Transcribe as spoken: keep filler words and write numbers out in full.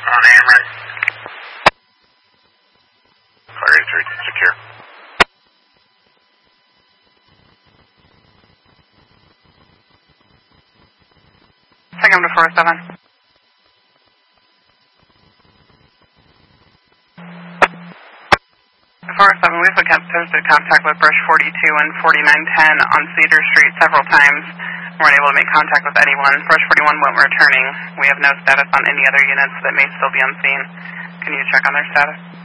On Ameren. Fire eight three, secure. Second to four seven. four seven, we've attempted contact with Brush forty-two and forty-nine ten on Cedar Street several times. We weren't able to make contact with anyone. Brush forty-one went returning. We have no status on any other units that may still be unseen. Can you check on their status?